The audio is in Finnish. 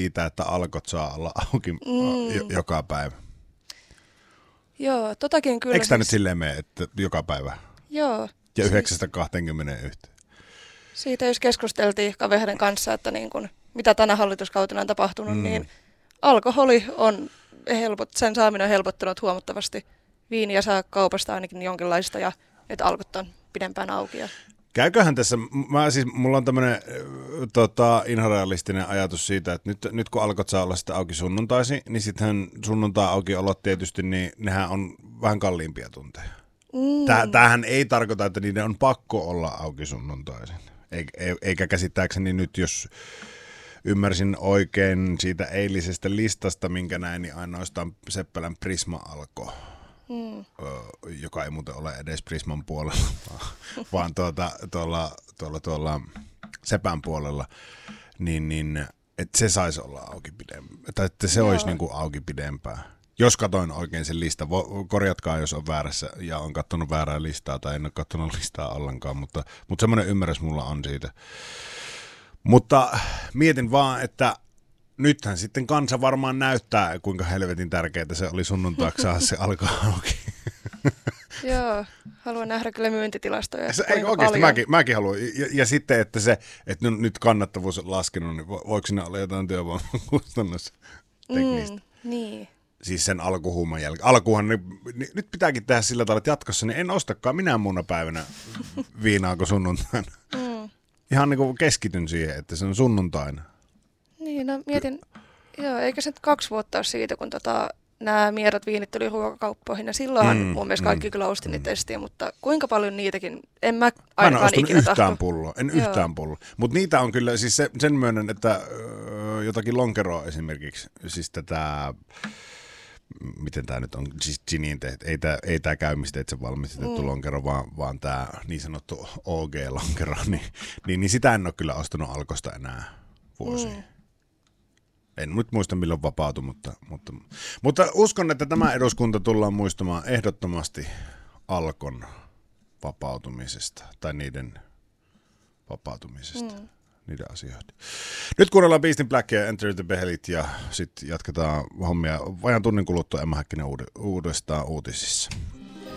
siitä, että Alkot saa olla auki joka päivä. Joo, totakin kyllä. Eikö tämä nyt silleen mene, että joka päivä? Joo. Ja 9-21. Siitä jos keskusteltiin kavereiden kanssa, että niin kun, mitä tänä hallituskautena on tapahtunut, niin alkoholi on sen saaminen on helpottanut huomattavasti. Viiniä saa kaupasta ainakin jonkinlaista ja että Alkot on pidempään auki. Käyköhän tässä, mulla on tämmöinen inhorealistinen ajatus siitä, että nyt kun Alkot saa olla sitten auki sunnuntaisin, niin sittenhän sunnuntai-aukiolot tietysti, niin nehän on vähän kalliimpia tunteja. Tämähän ei tarkoita, että niiden on pakko olla auki sunnuntaisin. Eikä käsittääkseni nyt, jos ymmärsin oikein siitä eilisestä listasta, minkä näin, niin ainoastaan Seppälän Prisma alkoi. Joka ei muuten ole edes Prisman puolella, vaan tuolla Sepän puolella, niin että se saisi olla auki pidempään, tai että se olisi niin kuin auki pidempään. Jos katoin oikein sen lista, korjatkaa jos on väärässä ja on katsonut väärää listaa tai en ole katsonut listaa ollenkaan, mutta semmoinen ymmärrys mulla on siitä. Mutta mietin vaan, että nythän sitten kansa varmaan näyttää, kuinka helvetin tärkeää se oli sunnuntaiksi saada se alkaa auki. Joo, haluan nähdä kyllä myyntitilastoja. Eikö oikeasti, mäkin haluan. Ja sitten, että nyt kannattavuus on laskenut, niin voiko siinä olla jotain työvoimakustannusteknistä? Niin. Siis sen alkuhuuman jälkeen. Alkuhan nyt pitääkin tehdä sillä tavalla, että jatkossa niin en ostakaan minä muuna päivänä viinaa kuin sunnuntaina. Ihan niin kuin keskityn siihen, että se on sunnuntaina. Niin, no mietin, eikä se nyt 2 vuotta ole siitä, kun nämä mierat viinit tuli ruokakauppoihin, ja silloinhan mun mielestä kaikki kyllä osti niitä testiä, mutta kuinka paljon niitäkin, en mä ainakaan ikinä yhtään pulloa, yhtään pulloa. Mutta niitä on kyllä, siis sen myönnän, että jotakin lonkeroa esimerkiksi, siis tätä, miten tämä nyt on, siis giniin tehty, ei tämä käymisteitse valmistettu lonkero, vaan tämä niin sanottu OG-lonkero, niin sitä en ole kyllä ostanut Alkosta enää vuosiin. En nyt muista milloin vapautui, mutta uskon, että tämä eduskunta tullaan muistamaan ehdottomasti Alkon vapautumisesta tai niiden vapautumisesta, niiden asioita. Nyt kuunnellaan Beast in Black ja Enter the Behelit ja sitten jatketaan hommia vajan tunnin kuluttua Emma Häkkinen uudestaan uutisissa.